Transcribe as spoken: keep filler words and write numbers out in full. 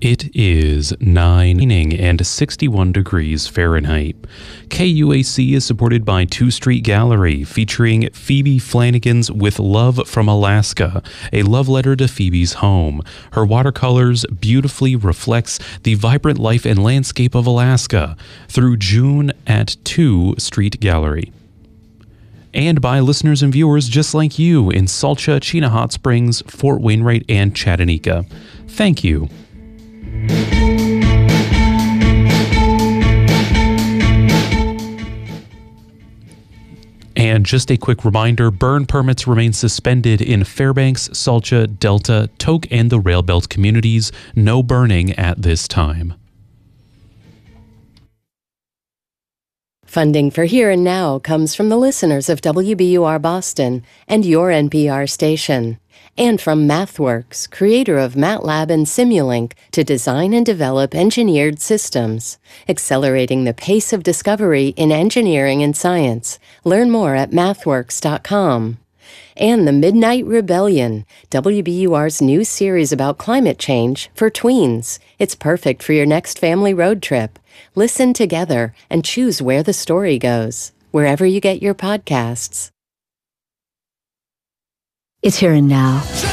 It is nine and sixty-one degrees Fahrenheit. K U A C is supported by two Street Gallery, featuring Phoebe Flanagan's With Love from Alaska, a love letter to Phoebe's home. Her watercolors beautifully reflects the vibrant life and landscape of Alaska through June at two Street Gallery. And by listeners and viewers just like you in Salcha, Chena Hot Springs, Fort Wainwright, and Chattanooga. Thank you. And just a quick reminder, burn permits remain suspended in Fairbanks, Salcha, Delta, Tok, and the Rail Belt communities. No burning at this time. Funding for Here and Now comes from the listeners of W B U R Boston and your N P R station, and from MathWorks, creator of MATLAB and Simulink, to design and develop engineered systems, accelerating the pace of discovery in engineering and science. Learn more at mathworks dot com. And The Midnight Rebellion, W B U R's new series about climate change for tweens. It's perfect for your next family road trip. Listen together and choose where the story goes, wherever you get your podcasts. It's Here and Now.